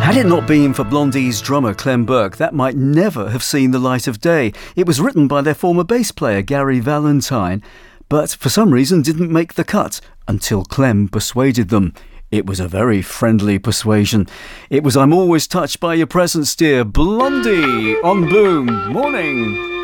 Had it not been for Blondie's drummer Clem Burke, that might never have seen the light of day. It was written by their former bass player Gary Valentine, but for some reason didn't make the cut until Clem persuaded them. It was a very friendly persuasion. It was I'm Always Touched by Your Presence, Dear, Blondie on Boom. Morning.